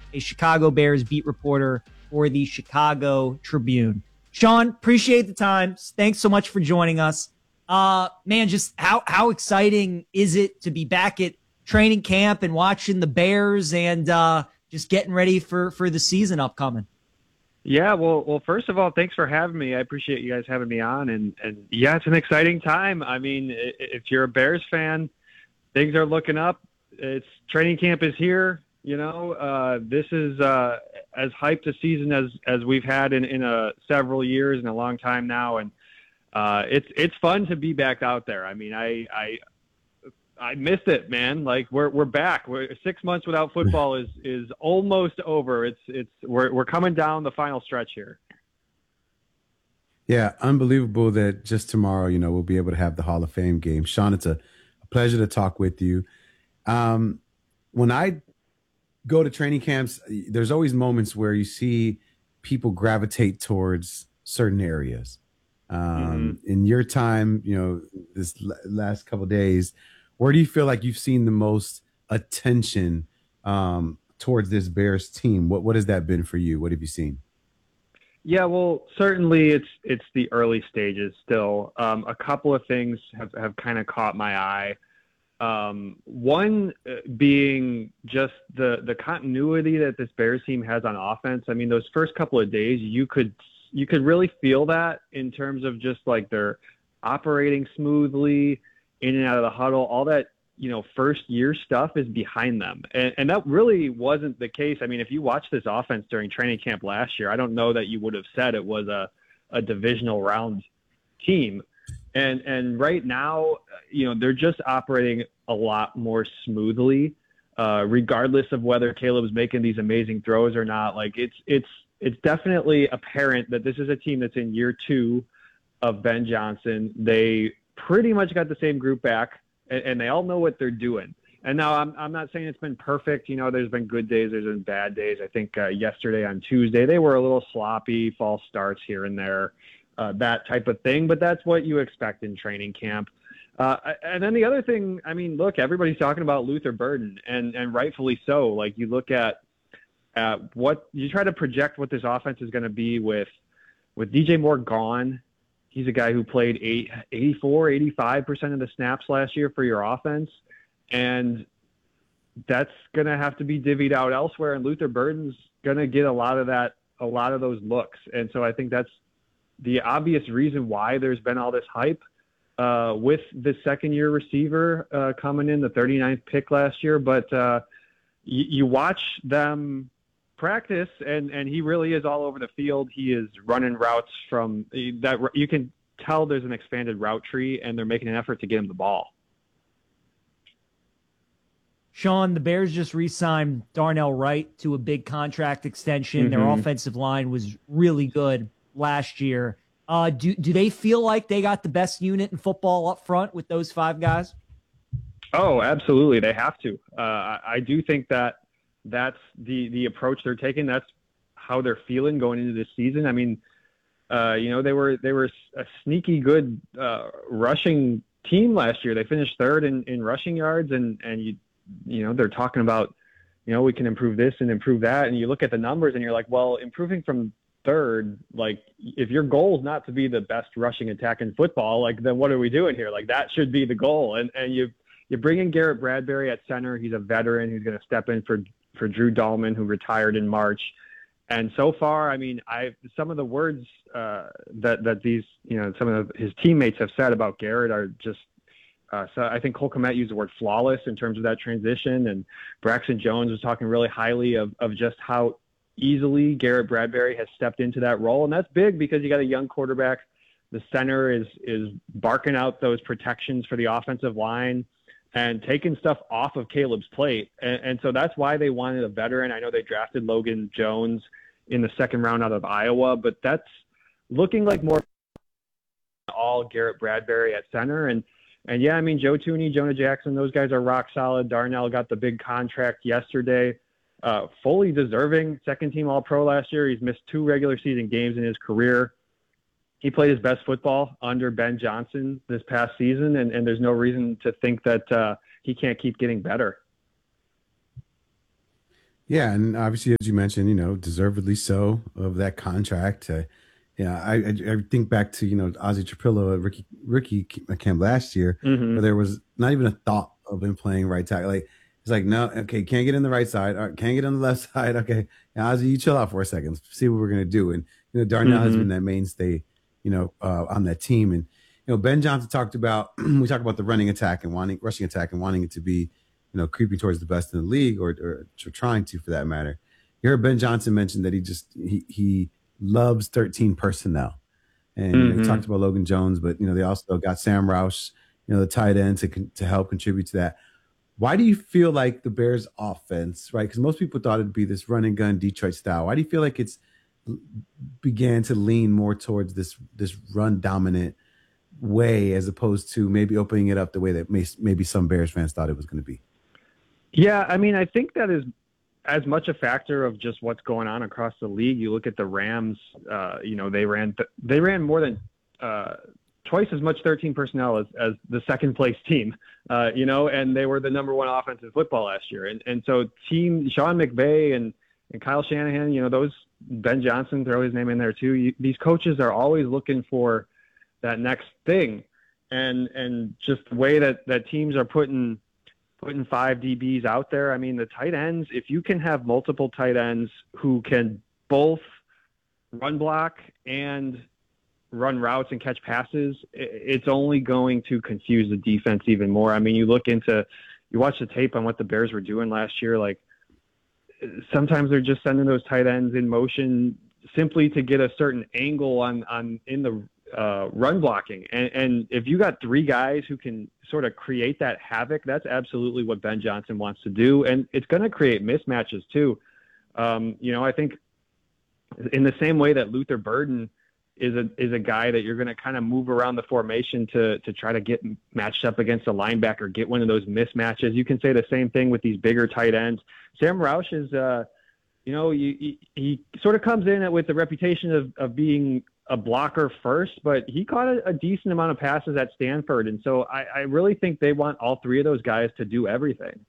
a Chicago Bears beat reporter for the Chicago Tribune. Sean, appreciate the time. Thanks so much for joining us. Man, just how exciting is it to be back at training camp and watching the Bears and just getting ready for the season upcoming? Yeah, well, first of all, thanks for having me. I appreciate you guys having me on. And yeah, it's an exciting time. I mean, if you're a Bears fan, things are looking up. Training camp is here. This is as hyped a season as we've had in several years and a long time now. And it's fun to be back out there. I mean, I missed it, man. Like we're back. 6 months without football is almost over. We're coming down the final stretch here. Yeah, unbelievable that just tomorrow, we'll be able to have the Hall of Fame game. Sean, it's a pleasure to talk with you. When I go to training camps, there's always moments where you see people gravitate towards certain areas. In your time, this last couple of days, where do you feel like you've seen the most attention towards this Bears team? What has that been for you? What have you seen? Yeah, well, certainly it's the early stages still. A couple of things have kind of caught my eye. One being just the continuity that this Bears team has on offense. I mean, those first couple of days, you could really feel that in terms of just like they're operating smoothly in and out of the huddle. All that, first year stuff is behind them. And that really wasn't the case. I mean, if you watch this offense during training camp last year, I don't know that you would have said it was a divisional round team. And right now, they're just operating a lot more smoothly, regardless of whether Caleb's making these amazing throws or not. Like it's definitely apparent that this is a team that's in year 2 of Ben Johnson. They pretty much got the same group back, and they all know what they're doing. And now I'm not saying it's been perfect. There's been good days, there's been bad days. I think yesterday on Tuesday, they were a little sloppy, false starts here and there, that type of thing. But that's what you expect in training camp. And then the other thing, I mean, look, everybody's talking about Luther Burden, and rightfully so. Like you look at what you try to project what this offense is going to be with DJ Moore gone. He's a guy who played 85% of the snaps last year for your offense. And that's going to have to be divvied out elsewhere. And Luther Burden's going to get a lot of those looks. And so I think that's the obvious reason why there's been all this hype with the second-year receiver coming in, the 39th pick last year. But you watch them practice, and he really is all over the field. He is running routes from that. You can tell there's an expanded route tree, and they're making an effort to get him the ball. Sean, the Bears just re-signed Darnell Wright to a big contract extension. Mm-hmm. Their offensive line was really good last year. Do they feel like they got the best unit in football up front with those 5 guys? Oh, absolutely. They have to. I do think that's the approach they're taking. That's how they're feeling going into this season. I mean, they were a sneaky good rushing team last year. They finished 3rd in rushing yards, and they're talking about, we can improve this and improve that. And you look at the numbers and you're like, well, improving from 3rd, like if your goal is not to be the best rushing attack in football, like then what are we doing here? Like that should be the goal. And you bring in Garrett Bradbury at center. He's a veteran who's going to step in for Drew Dahlman, who retired in March. And so far, I mean, some of the words that these, some of his teammates have said about Garrett are just, so I think Cole Kmet used the word flawless in terms of that transition. And Braxton Jones was talking really highly of just how easily Garrett Bradbury has stepped into that role. And that's big because you got a young quarterback. The center is barking out those protections for the offensive line and taking stuff off of Caleb's plate. And so that's why they wanted a veteran. I know they drafted Logan Jones in the 2nd round out of Iowa, but that's looking like more all Garrett Bradbury at center. And yeah, I mean, Joe Thuney, Jonah Jackson, those guys are rock solid. Darnell got the big contract yesterday, fully deserving, 2nd-team All-Pro last year. He's missed 2 regular season games in his career. He played his best football under Ben Johnson this past season, and there's no reason to think that he can't keep getting better. Yeah, and obviously, as you mentioned, deservedly so of that contract. Yeah, I think back to Ozzy Trapillo at rookie camp last year, Hmm. where there was not even a thought of him playing right tackle. Like it's like no, okay, can't get in the right side, or can't get on the left side. Okay, yeah, Ozzy, you chill out for a second. Let's see what we're gonna do. And Darnell has been Hmm. that mainstay, on that team. And Ben Johnson talked about we talked about the running attack and wanting rushing attack and wanting it to be creeping towards the best in the league, or trying to, for that matter. You heard Ben Johnson mention that he loves 13 personnel, and he Hmm. talked about Logan Jones, but they also got Sam Roush, the tight end, to help contribute to that. Why do you feel like the Bears' offense, right? Because most people thought it'd be this run and gun Detroit style. Why do you feel like it's began to lean more towards this run dominant way, as opposed to maybe opening it up the way that maybe some Bears fans thought it was going to be? Yeah, I mean, I think that is as much a factor of just what's going on across the league. You look at the Rams, they ran more than twice as much 13 personnel as the second place team, and they were the number one offense in football last year. And so team Sean McVay and Kyle Shanahan, those Ben Johnson, throw his name in there too. These coaches are always looking for that next thing. And just the way that teams are putting five DBs out there. I mean, the tight ends, if you can have multiple tight ends who can both run block and run routes and catch passes, it's only going to confuse the defense even more. I mean, you watch the tape on what the Bears were doing last year. Like, sometimes they're just sending those tight ends in motion simply to get a certain angle in the run blocking. And if you got three guys who can sort of create that havoc, that's absolutely what Ben Johnson wants to do. And it's going to create mismatches too. I think in the same way that Luther Burden is a guy that you're going to kind of move around the formation to try to get matched up against a linebacker, get one of those mismatches. You can say the same thing with these bigger tight ends. Sam Roush is, he sort of comes in with the reputation of being a blocker first, but he caught a decent amount of passes at Stanford. And so I really think they want all three of those guys to do everything.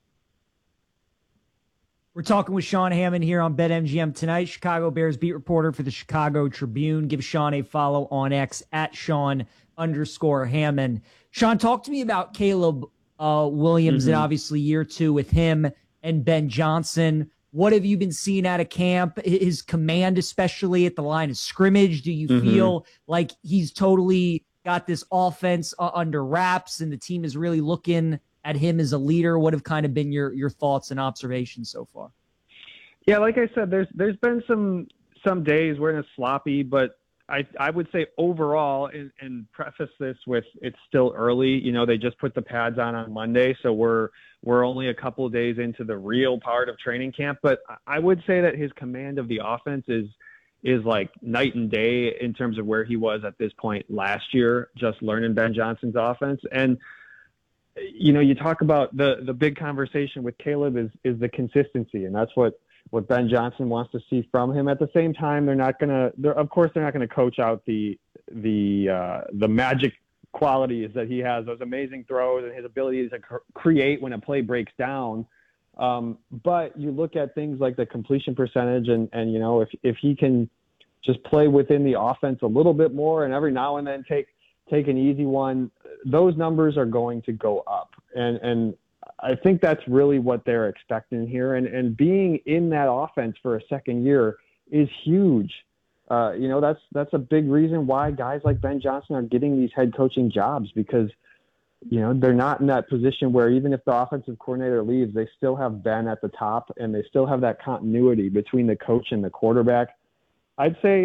We're talking with Sean Hammond here on BetMGM tonight, Chicago Bears beat reporter for the Chicago Tribune. Give Sean a follow on X at Sean_Hammond. Sean, talk to me about Caleb Williams and obviously year two with him and Ben Johnson. What have you been seeing out of camp? His command, especially at the line of scrimmage. Do you feel like he's totally got this offense under wraps and the team is really looking at him as a leader? What have kind of been your thoughts and observations so far? Yeah, like I said, there's been some days where it's sloppy, but I would say overall, and preface this with it's still early. They just put the pads on Monday, so we're only a couple of days into the real part of training camp. But I would say that his command of the offense is like night and day in terms of where he was at this point last year, just learning Ben Johnson's offense. And you talk about the big conversation with Caleb is the consistency, and that's what Ben Johnson wants to see from him. At the same time, they're not going to coach out the magic qualities that he has, those amazing throws and his ability to create when a play breaks down. But you look at things like the completion percentage and if he can just play within the offense a little bit more and every now and then take an easy one, those numbers are going to go up. And I think that's really what they're expecting here. And being in that offense for a second year is huge. That's a big reason why guys like Ben Johnson are getting these head coaching jobs, because, they're not in that position where even if the offensive coordinator leaves, they still have Ben at the top and they still have that continuity between the coach and the quarterback. I'd say,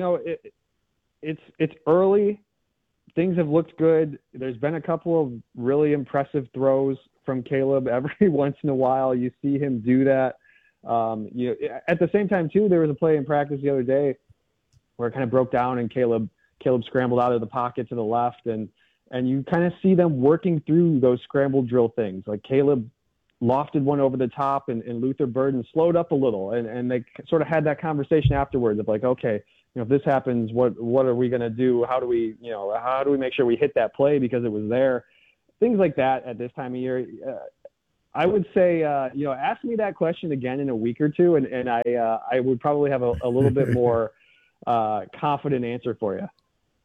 it's early. Things have looked good. There's been a couple of really impressive throws from Caleb. Every once in a while, you see him do that. At the same time, too, there was a play in practice the other day where it kind of broke down and Caleb scrambled out of the pocket to the left. And you kind of see them working through those scramble drill things. Like Caleb lofted one over the top and Luther Burden slowed up a little. And they sort of had that conversation afterwards of like, okay, if this happens, what are we going to do? How do we make sure we hit that play because it was there? Things like that at this time of year. I would say, ask me that question again in a week or two, and I would probably have a little bit more confident answer for you.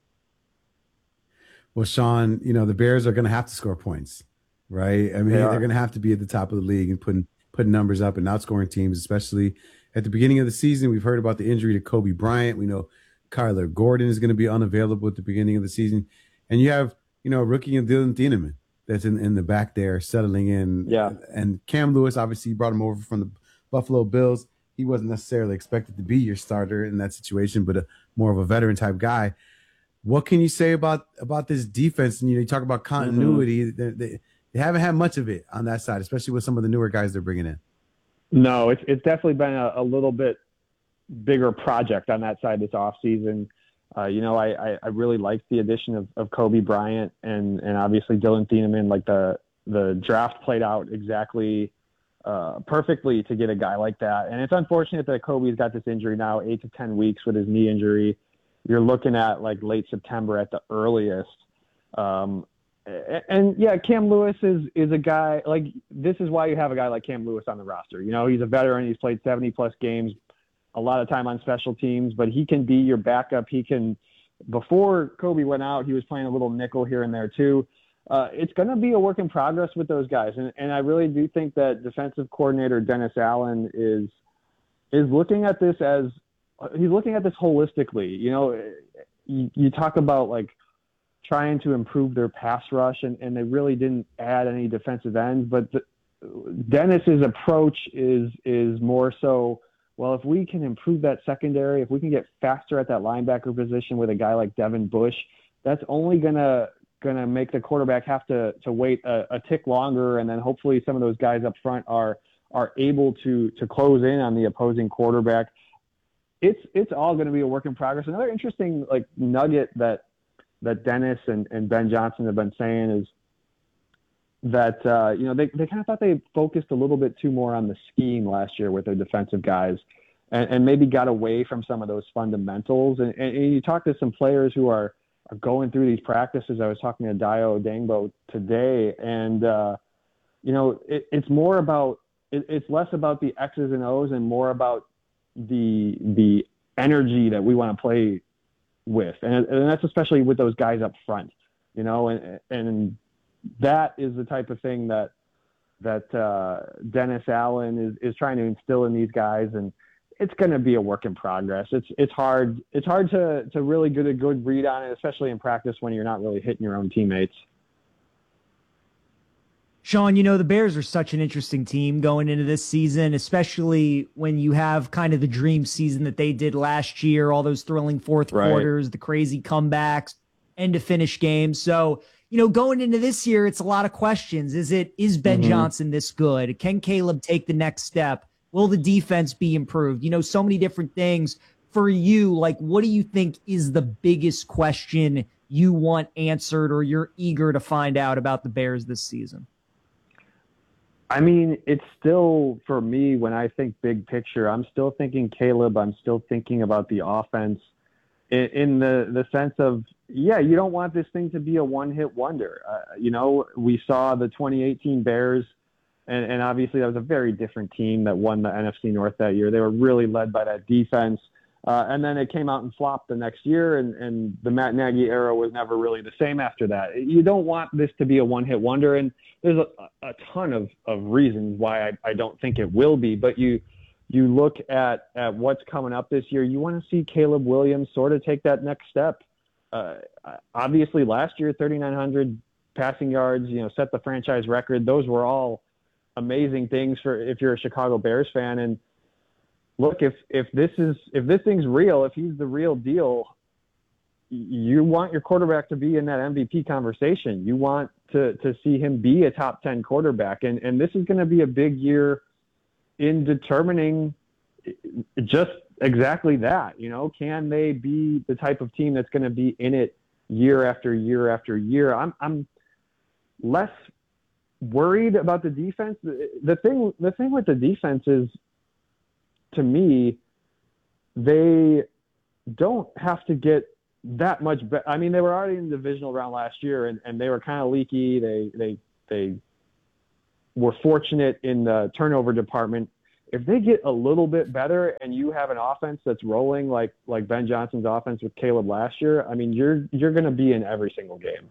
Well, Sean, the Bears are going to have to score points, right? I mean, they're going to have to be at the top of the league and putting numbers up and outscoring teams, especially at the beginning of the season. We've heard about the injury to Kobe Bryant. We know Kyler Gordon is going to be unavailable at the beginning of the season. And you have, rookie and Dylan Thieneman that's in the back there settling in. Yeah. And Cam Lewis, obviously, brought him over from the Buffalo Bills. He wasn't necessarily expected to be your starter in that situation, but more of a veteran type guy. What can you say about this defense? And you talk about continuity. Mm-hmm. They haven't had much of it on that side, especially with some of the newer guys they're bringing in. No, it's definitely been a little bit bigger project on that side this offseason. I really liked the addition of Kobe Bryant and obviously Dylan Thieneman. Like the draft played out exactly perfectly to get a guy like that. And it's unfortunate that Kobe's got this injury now, 8 to 10 weeks with his knee injury. You're looking at like late September at the earliest. And yeah, Cam Lewis is a guy like, this is why you have a guy like Cam Lewis on the roster. He's a veteran. He's played 70 plus games, a lot of time on special teams, but he can be your backup. Before Kobe went out, he was playing a little nickel here and there too. It's going to be a work in progress with those guys. And I really do think that defensive coordinator Dennis Allen is looking at this holistically. You talk about like trying to improve their pass rush, and they really didn't add any defensive ends, but Dennis's approach is more so, well, if we can improve that secondary, if we can get faster at that linebacker position with a guy like Devin Bush, that's only gonna make the quarterback have to wait a tick longer, and then hopefully some of those guys up front are able to close in on the opposing quarterback. It's all going to be a work in progress. Another interesting like nugget that Dennis and Ben Johnson have been saying is that they kind of thought they focused a little bit too more on the scheme last year with their defensive guys, and maybe got away from some of those fundamentals. And you talk to some players who are going through these practices. I was talking to Dayo Dangbo today, and it's more about it's less about the X's and O's and more about the energy that we want to play with, and that's especially with those guys up front, and that is the type of thing that Dennis Allen is trying to instill in these guys, and it's going to be a work in progress. It's hard to really get a good read on it, especially in practice when you're not really hitting your own teammates. Sean, the Bears are such an interesting team going into this season, especially when you have kind of the dream season that they did last year, all those thrilling fourth quarters, the crazy comebacks, end to finish games. So, going into this year, it's a lot of questions. Is Ben Johnson this good? Can Caleb take the next step? Will the defense be improved? So many different things for you. Like, what do you think is the biggest question you want answered or you're eager to find out about the Bears this season? I mean, it's still, for me, when I think big picture, I'm still thinking Caleb. I'm still thinking about the offense in the sense of, yeah, you don't want this thing to be a one-hit wonder. We saw the 2018 Bears, and obviously that was a very different team that won the NFC North that year. They were really led by that defense. And then it came out and flopped the next year, and the Matt Nagy era was never really the same after that. You don't want this to be a one-hit wonder, and there's a ton of reasons why I don't think it will be. But you look at what's coming up this year, you want to see Caleb Williams sort of take that next step. Obviously, last year, 3,900 passing yards, set the franchise record. Those were all amazing things for if you're a Chicago Bears fan. And look, if this thing's real, if he's the real deal, you want your quarterback to be in that MVP conversation. You want to see him be a top 10 quarterback. And this is going to be a big year in determining just exactly that. Can they be the type of team that's going to be in it year after year after year? I'm less worried about the defense. The thing with the defense is, to me, they don't have to get that much better. I mean, they were already in the divisional round last year, and they were kind of leaky. They were fortunate in the turnover department. If they get a little bit better and you have an offense that's rolling like Ben Johnson's offense with Caleb last year, I mean, you're going to be in every single game.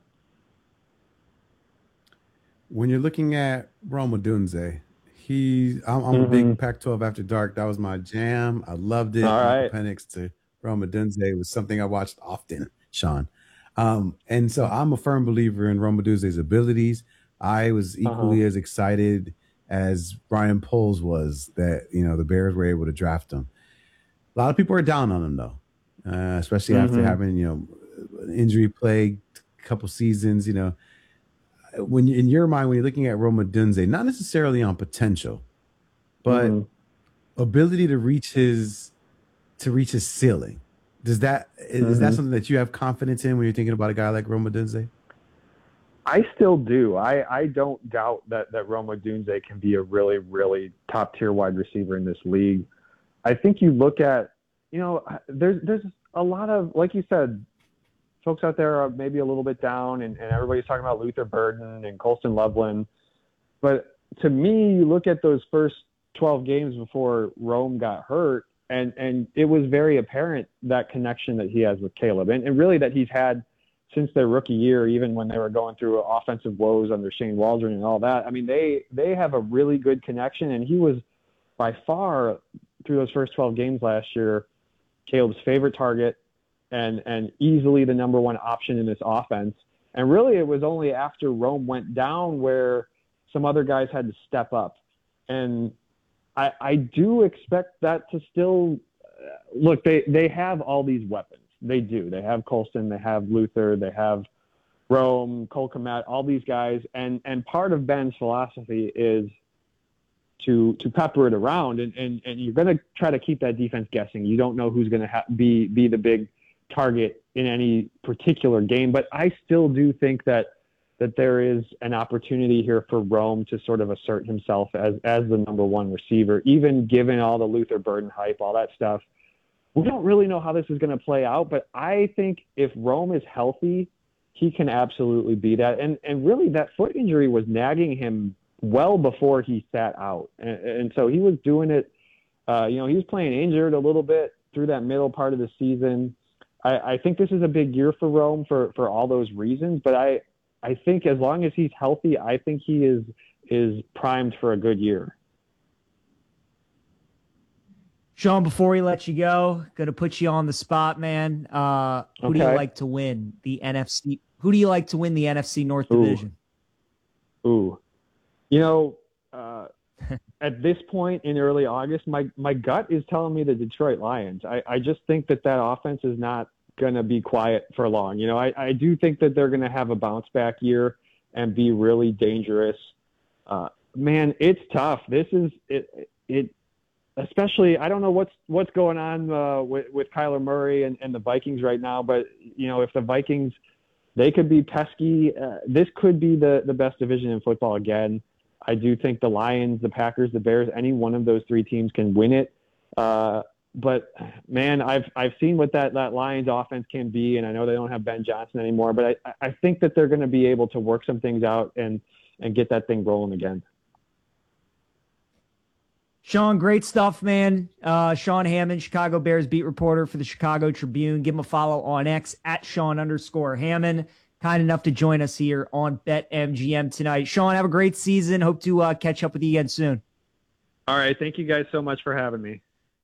When you're looking at Rome Odunze, I'm a big Pac-12 After Dark. That was my jam. I loved it. All right. Penix to Rome Odunze was something I watched often, Sean. And so I'm a firm believer in Rome Odunze's abilities. I was equally as excited as Brian Poles was that, the Bears were able to draft him. A lot of people are down on him, though, especially after having, an injury-plagued couple seasons, When in your mind, when you're looking at Rome Odunze, not necessarily on potential, but ability to reach his ceiling. Is that something that you have confidence in when you're thinking about a guy like Rome Odunze? I still do. I don't doubt that Rome Odunze can be a really, really top tier wide receiver in this league. I think you look at, there's a lot of, like you said, folks out there are maybe a little bit down, and everybody's talking about Luther Burden and Colston Loveland. But to me, you look at those first 12 games before Rome got hurt, and it was very apparent that connection that he has with Caleb, and really that he's had since their rookie year, even when they were going through offensive woes under Shane Waldron and all that. I mean, they have a really good connection, and he was by far, through those first 12 games last year, Caleb's favorite target, and easily the number one option in this offense. And really, it was only after Rome went down where some other guys had to step up. And I do expect that to still look, they have all these weapons. They do. They have Colston, they have Luther, they have Rome, Cole Kmet, all these guys. And part of Ben's philosophy is to pepper it around, and you're going to try to keep that defense guessing. You don't know who's going to be the big target in any particular game, but I still do think that there is an opportunity here for Rome to sort of assert himself as the number one receiver, even given all the Luther Burden hype, all that stuff. We don't really know how this is going to play out, but I think if Rome is healthy, he can absolutely be that. And really that foot injury was nagging him well before he sat out. And so he was doing it, he was playing injured a little bit through that middle part of the season. I think this is a big year for Rome for all those reasons, but I think as long as he's healthy, I think he is primed for a good year. Sean, before we let you go, gonna put you on the spot, man. Who do you like to win the NFC? Who do you like to win the NFC North Division? Ooh. At this point in early August, my gut is telling me the Detroit Lions. I just think that offense is not going to be quiet for long. I do think that they're going to have a bounce back year and be really dangerous. Man, it's tough. This is it. Especially, I don't know what's going on with Kyler Murray and the Vikings right now, but if the Vikings, they could be pesky. This could be the best division in football again. I do think the Lions, the Packers, the Bears, any one of those three teams can win it. But man, I've seen what that Lions offense can be, and I know they don't have Ben Johnson anymore, but I think that they're going to be able to work some things out and get that thing rolling again. Sean, great stuff, man. Sean Hammond, Chicago Bears beat reporter for the Chicago Tribune. Give him a follow on X at Sean_Hammond. Kind enough to join us here on BetMGM tonight. Sean, have a great season. Hope to catch up with you again soon. All right. Thank you guys so much for having me.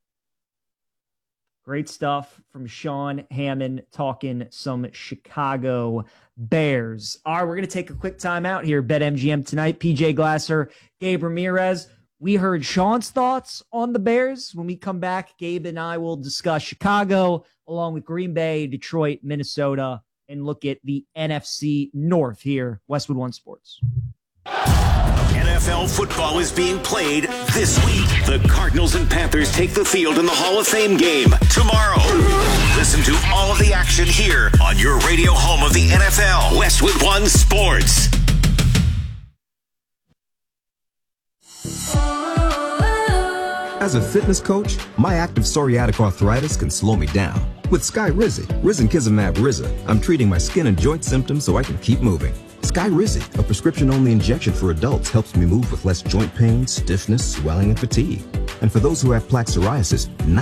Great stuff from Sean Hammond talking some Chicago Bears. All right, we're going to take a quick time out here. BetMGM tonight. PJ Glasser, Gabe Ramirez. We heard Sean's thoughts on the Bears. When we come back, Gabe and I will discuss Chicago along with Green Bay, Detroit, Minnesota, and look at the NFC North here, Westwood One Sports. NFL football is being played this week. The Cardinals and Panthers take the field in the Hall of Fame game tomorrow. Listen to all of the action here on your radio home of the NFL, Westwood One Sports. As a fitness coach, my active psoriatic arthritis can slow me down. With Skyrizi, risankizumab Riza, I'm treating my skin and joint symptoms so I can keep moving. Skyrizi, a prescription-only injection for adults, helps me move with less joint pain, stiffness, swelling, and fatigue. And for those who have plaque psoriasis,